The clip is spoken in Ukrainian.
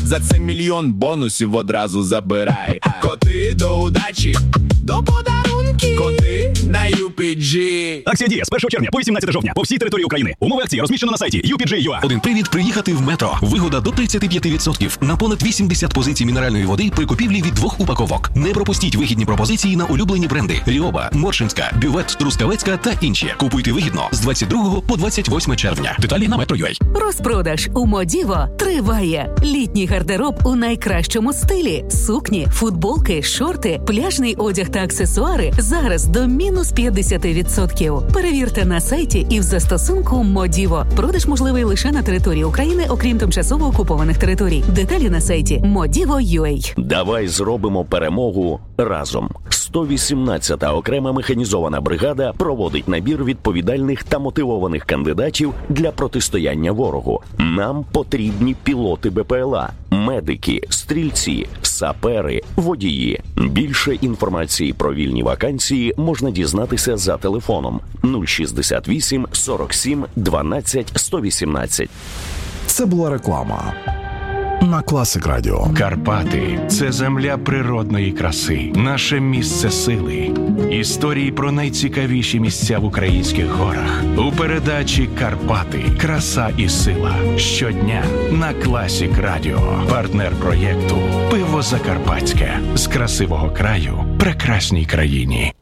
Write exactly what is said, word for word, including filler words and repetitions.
За це мільйон бонусів одразу забирай. Коти до удачі, до подарунки. Коти на ю пі джі. Акція діє з першого червня по вісімнадцяте жовтня по всій території України. Умови акції розміщено на сайті ю пі джі крапка ю а. Один привід приїхати в Метро. Вигода до тридцять п'ять відсотків на понад вісімдесят позицій мінеральної води при купівлі від двох упаковок. Не пропустіть вигідні пропозиції на улюблені бренди: Ріоба, Моршинська, Бювет, Трускавецька та інші. Купуйте вигідно з двадцять другого по двадцять восьме червня. Деталі на метро крапка ю а. Розпродаж у Модіво триває. Літній гардероб у найкращому стилі. Сукні, футболки, шорти, пляжний одяг та аксесуари зараз до мінус п'ятдесят відсотків. Перевірте на сайті і в застосунку Модіво. Продаж можливий лише на території України, окрім тимчасово окупованих територій. Деталі на сайті модіво крапка ю а. Давай зробимо перемогу разом. сто вісімнадцята окрема механізована бригада проводить набір відповідальних та мотивованих кандидатів для протистояння ворогу. Нам потрібні пілоти бе пе ел а, медики, стрільці, сапери, водії. Більше інформації про вільні вакансії можна дізнатися за телефоном нуль шістдесят вісім сорок сім дванадцять сто вісімнадцять. Це була реклама на Класик Радіо. Карпати – це земля природної краси, наше місце сили. Історії про найцікавіші місця в українських горах. У передачі «Карпати. Краса і сила». Щодня на Класик Радіо. Партнер проєкту «Пиво Закарпатське». З красивого краю прекрасній країні.